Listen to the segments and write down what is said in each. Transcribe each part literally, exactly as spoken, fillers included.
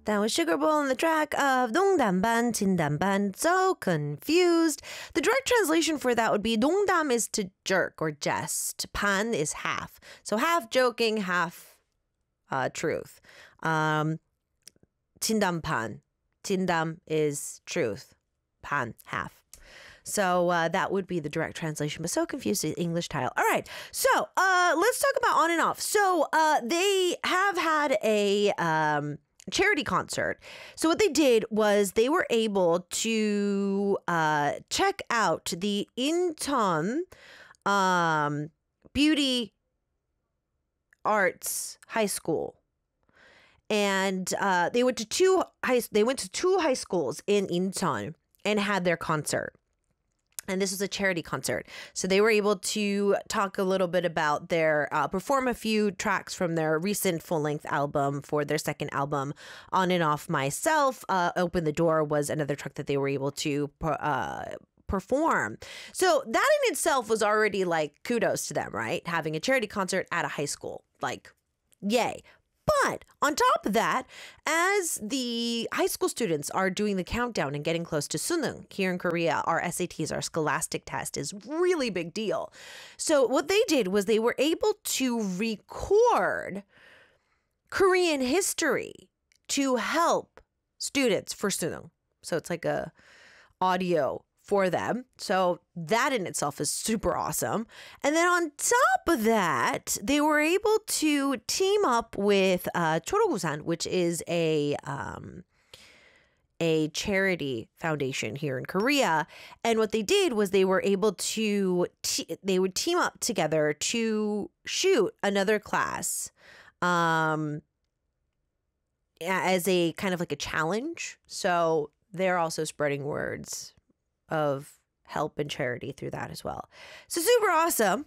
That was Sugar Bowl on the track of 농담반, 진담반, so confused. The direct translation for that would be 농담 is to jerk or jest. 반 is half. So half joking, half uh, truth. Um, 진담반. 진담 is truth. 반, half. So uh, that would be the direct translation, but so confused the English title. All right, so uh, let's talk about On and Off. So uh, they have had a um, charity concert. So what they did was they were able to uh, check out the Incheon um, Beauty Arts High School. And uh, they went to two high they went to two high schools in Incheon and had their concert. And this was a charity concert. So they were able to talk a little bit about their, uh, perform a few tracks from their recent full-length album for their second album, On and Off Myself. Uh, Open the Door was another track that they were able to uh, perform. So that in itself was already like kudos to them, right? Having a charity concert at a high school. Like, yay. But on top of that, as the high school students are doing the countdown and getting close to Suneung here in Korea, our S A Ts, our scholastic test is really big deal. So what they did was they were able to record Korean history to help students for Suneung. So it's like a audio for them. So that in itself is super awesome. And then on top of that, they were able to team up with uh, Chorogusan, which is a um, a charity foundation here in Korea. And what they did was they were able to te- they would team up together to shoot another class um, as a kind of like a challenge. So they're also spreading words of help and charity through that as well. So super awesome.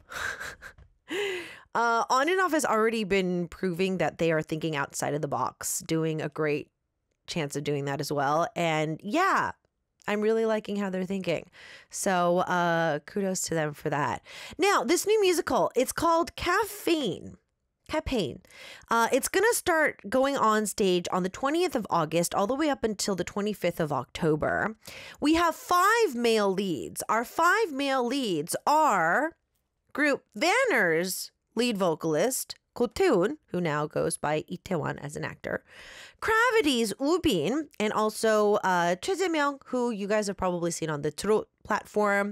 uh, On and Off has already been proving that they are thinking outside of the box, doing a great chance of doing that as well. And yeah, I'm really liking how they're thinking. So uh, kudos to them for that. Now, this new musical, it's called Caffeine. Campaign. Uh, it's going to start going on stage on the twentieth of August all the way up until the twenty-fifth of October. We have five male leads. Our five male leads are group Vanner's lead vocalist, Ko Tae-un, who now goes by Lee Tae-won as an actor, Gravity's Woo Bin, and also uh, Choi Jae-myung, who you guys have probably seen on the Trot platform.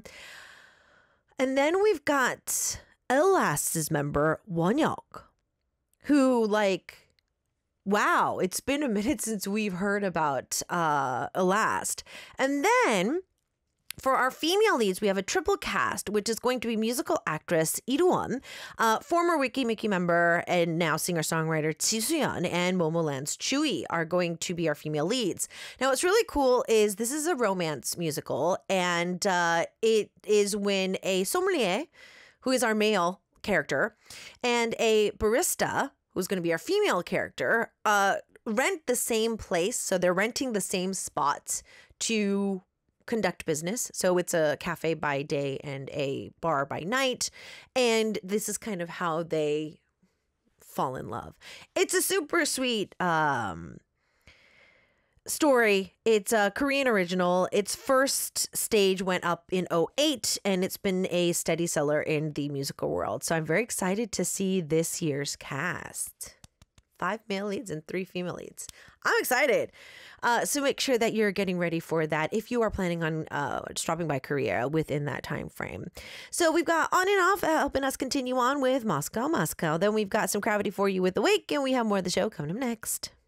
And then we've got Elast's member, Wonhyuk, who, like, wow, it's been a minute since we've heard about uh, Elast. And then for our female leads, we have a triple cast, which is going to be musical actress Lee Do-won, uh, former Wiki Mickey member and now singer-songwriter Ji Soo-yeon, and Momoland's Chewie are going to be our female leads. Now, what's really cool is this is a romance musical, and uh, it is when a sommelier, who is our male character, and a barista, who's going to be our female character, uh, rent the same place. So they're renting the same spots to conduct business. So it's a cafe by day and a bar by night. And this is kind of how they fall in love. It's a super sweet um, story. It's a Korean original. Its first stage went up in oh eight, and it's been a steady seller in the musical world. So I'm very excited to see this year's cast. Five male leads and three female leads. I'm excited. Uh, so make sure that you're getting ready for that if you are planning on uh, dropping by Korea within that time frame. So we've got On and Off uh, helping us continue on with Moscow, Moscow. Then we've got some Gravity for you with The Wake, and we have more of the show coming up next.